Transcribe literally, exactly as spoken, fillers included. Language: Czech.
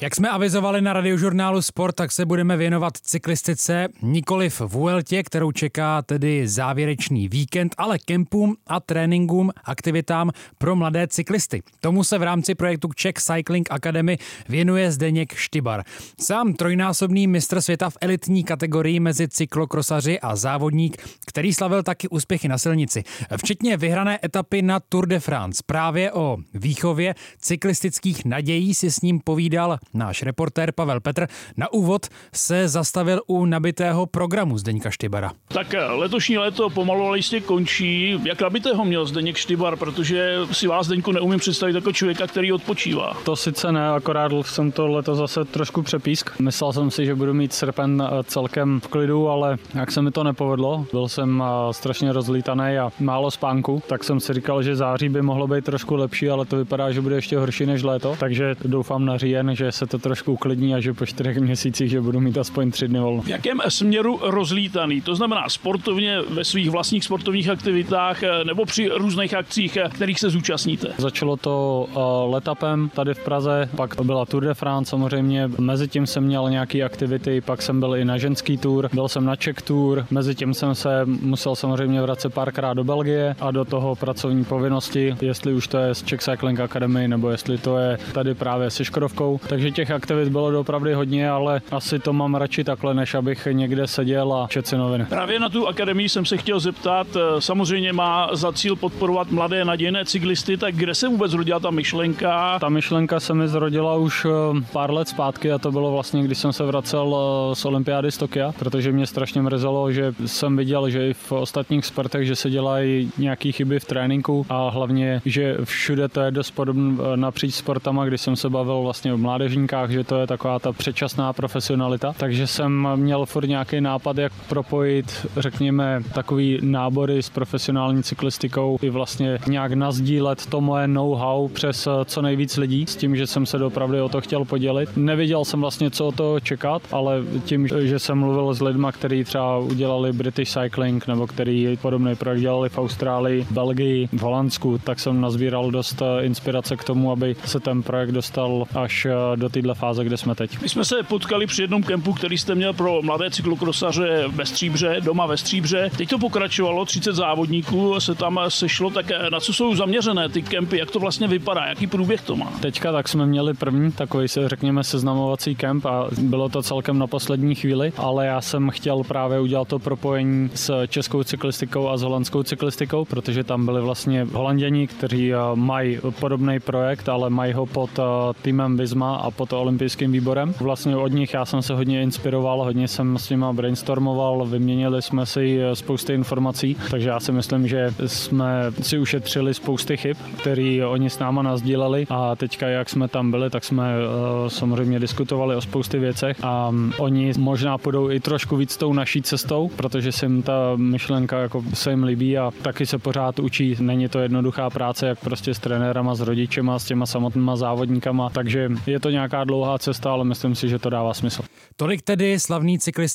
Jak jsme avizovali na Radiožurnálu Sport, tak se budeme věnovat cyklistice, nikoliv Vueltě, kterou čeká tedy závěrečný víkend, ale kempům a tréninkům, aktivitám pro mladé cyklisty. Tomu se v rámci projektu Czech Cycling Academy věnuje Zdeněk Štybar. Sám trojnásobný mistr světa v elitní kategorii mezi cyklokrosaři a závodník, který slavil taky úspěchy na silnici, včetně vyhrané etapy na Tour de France. Právě o výchově cyklistických nadějí si s ním povídal náš reportér Pavel Petr. Na úvod se zastavil u nabitého programu Zdeňka Štybara. Tak letošní léto pomalu ale jistě končí. Jak nabitého měl Zdeněk Štybar, protože si vás, Zdeňku, neumím představit jako člověka, který odpočívá. To sice ne, akorát jsem to letos zase trošku přepísk. Myslel jsem si, že budu mít srpen celkem v klidu, ale jak se mi to nepovedlo, byl jsem strašně rozlítaný a málo spánku, tak jsem si říkal, že září by mohlo být trošku lepší, ale to vypadá, že bude ještě horší než léto, takže doufám na říjen, že se to trošku uklidní a že po čtyřech měsících, že budu mít aspoň tři dny volno. V jakém směru rozlítaný? To znamená sportovně ve svých vlastních sportovních aktivitách nebo při různých akcích, kterých se zúčastníte? Začalo to uh, letapem tady v Praze, pak byla Tour de France samozřejmě, mezi tím jsem měl nějaké aktivity, pak jsem byl i na ženský tour, byl jsem na Czech Tour, mezi tím jsem se musel samozřejmě vracet párkrát do Belgie a do toho pracovní povinnosti, jestli už to je z Czech Cycling Academy nebo jestli to je tady právě se Škodovkou. Takže těch aktivit bylo doopravdy hodně, ale asi to mám radši takhle, než abych někde seděl a četl si noviny. Právě na tu akademii jsem se chtěl zeptat, samozřejmě má za cíl podporovat mladé nadějné cyklisty, tak kde se vůbec rodila ta myšlenka? Ta myšlenka se mi zrodila už pár let zpátky a to bylo vlastně, když jsem se vracel z olympiády z Tokia, protože mě strašně mrzelo, že jsem viděl, že i v ostatních sportech, že se dělají nějaké chyby v tréninku a hlavně, že všude to je dost podobné napříč sportama, když jsem se bavil vlastně o mládežníkách, že to je taková ta předčasná profesionalita. Takže jsem měl furt nějaký nápad, jak propojit, řekněme, takový nábory s profesionální cyklistikou i vlastně nějak nazdílet to moje know-how přes co nejvíc lidí, s tím, že jsem se opravdu o to chtěl podělit. Nevěděl jsem vlastně, co o to čekat, ale tím, že jsem mluvil s lidmi, kteří třeba udělali British Cycling nebo který podobný projekt dělali v Austrálii, Belgii, v Holandsku, tak jsem nazbíral dost inspirace k tomu, aby se ten projekt dostal až do téhle fáze, kde jsme teď. My jsme se potkali při jednom kempu, který jste měl pro mladé cyklokrosaře ve Stříbře, doma ve Stříbře. Teď to pokračovalo, třicet závodníků se tam sešlo, tak na co jsou zaměřené ty kempy, jak to vlastně vypadá, jaký průběh to má? Teďka tak jsme měli první takový, se řekněme, seznamovací kemp a bylo to celkem na poslední chvíli, ale já jsem chtěl právě udělat to propojení s českou cyklistikou a s holandskou cyklistikou, protože tam byli vlastně Holanděni, kteří mají podobný projekt, ale mají ho pod týmem Visma a pod olympijským výborem. Vlastně od nich já jsem se hodně inspiroval, hodně jsem s nimi brainstormoval, vyměnili jsme si spousty informací, takže já si myslím, že jsme si ušetřili spousty chyb, které oni s náma nasdíleli a teďka, jak jsme tam byli, tak jsme uh, samozřejmě diskutovali o spousty věcech a um, oni možná půjdou i trošku víc tou naší cestou, protože se jim ta myšlenka jako se jim líbí a taky se pořád učí. Není to jednoduchá práce, jak prostě s trenérama, s rodičema, s těma samotnýma závodníkama, takže je to nějaká dlouhá cesta, ale myslím si, že to dává smysl. Tolik tedy slavný cyklista